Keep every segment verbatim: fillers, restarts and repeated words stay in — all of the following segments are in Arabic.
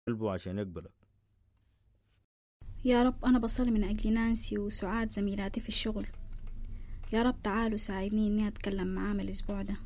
قلبه عشان يقبلك. يا رب أنا بصلي من أجل نانسي وسعاد زميلاتي في الشغل. يا رب تعالوا ساعدني إني أتكلم معاهم الأسبوع ده.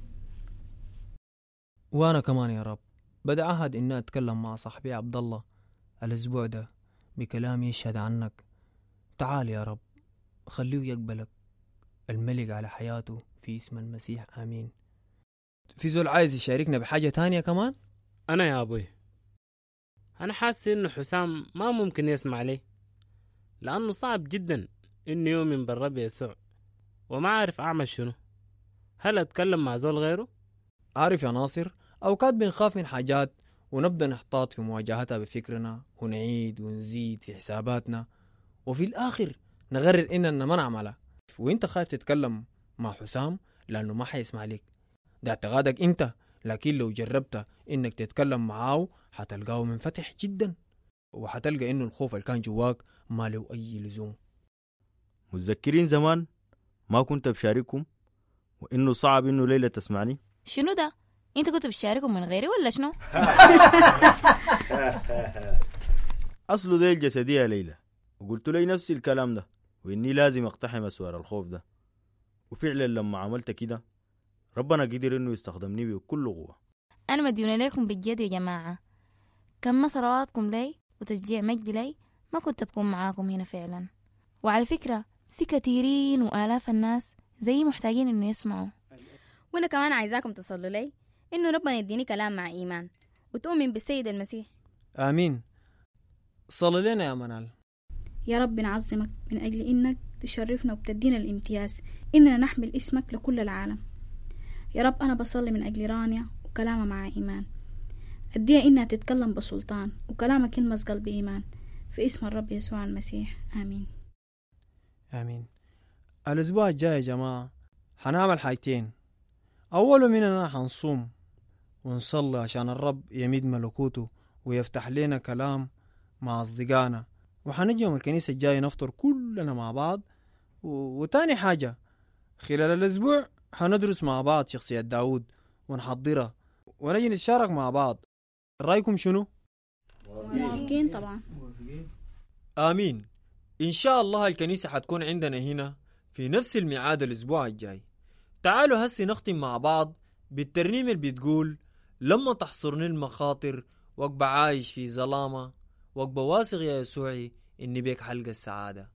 وأنا كمان يا رب بدي أعهد إني أتكلم مع صاحبي عبد الله الأسبوع ده بكلام يشهد عنك. تعال يا رب خليه يقبلك الملك على حياته في اسم المسيح آمين. في زول عايز يشاركنا بحاجة تانية كمان؟ أنا يا أبوي أنا حاسس إنه حسام ما ممكن يسمع لي، لأنه صعب جدا إنه يؤمن بالرب يسوع وما عارف أعمل شنو. هل أتكلم مع زول غيره؟ عارف يا ناصر، أوقات بنخاف من حاجات ونبدأ نحتاط في مواجهتها بفكرنا ونعيد ونزيد في حساباتنا وفي الآخر نغرر إننا ما نعملها. وإنت خايف تتكلم مع حسام لأنه ما حيسمع لك، ده اعتقادك إنت، لكن لو جربت إنك تتكلم معاه حتلقاه منفتح جدا وحتلقى إنه الخوف اللي كان جواك ما له أي لزوم. متذكرين زمان ما كنت بشارككم وإنه صعب إنه ليلى تسمعني؟ شنو ده؟ انت كنت بتشاركهم من غيري ولا شنو؟ أصله دي الجسدية يا ليلى، وقلت لي نفس الكلام ده وإني لازم أقتحم أسوار الخوف ده، وفعلا لما عملت كده ربنا قدر إنه يستخدمني بكل قوة. انا مديونة ليكم بالجد يا جماعة، كم صلواتكم لي وتشجيع مجدي لي ما كنت بكون معاكم هنا فعلا. وعلى فكرة في كثيرين وآلاف الناس زي محتاجين إنه يسمعوا. وانا كمان عايزاكم تصلوا لي انه ربنا يديني كلام مع ايمان وتؤمن بالسيد المسيح. آمين. صلي لنا يا منال. يا رب نعظمك من أجل إنك تشرفنا وبتدينا الامتياز إننا نحمل اسمك لكل العالم. يا رب أنا بصلي من أجل رانيا وكلامها مع إيمان، أديها إنها تتكلم بسلطان وكلامك يلمس قلب إيمان في اسم الرب يسوع المسيح آمين. آمين. الأسبوع الجاي يا جماعة حنعمل حاجتين. أول مننا حنصوم ونصلي عشان الرب يمد ملكوته ويفتح لنا كلام مع أصدقائنا، وحنجي يوم الكنيسة الجاي نفطر كلنا مع بعض. و... وتاني حاجة خلال الأسبوع حندرس مع بعض شخصية داود ونحضرها ونجي نتشارك مع بعض. رأيكم شنو؟ موافقين طبعا. آمين. إن شاء الله الكنيسة حتكون عندنا هنا في نفس الميعاد الأسبوع الجاي. تعالوا هسي نختم مع بعض بالترنيمة اللي بتقول: لما تحصرني المخاطر وأبقى عايش في ظلامة وأبقى واثق يا يسوعي إني بيك حلقة السعادة.